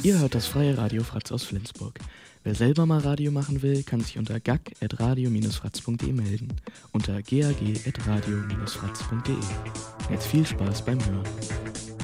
Ihr hört das freie Radio Fratz aus Flensburg. Wer selber mal Radio machen will, kann sich unter gag@radio-fratz.de melden. Unter gag@radio-fratz.de. Jetzt viel Spaß beim Hören.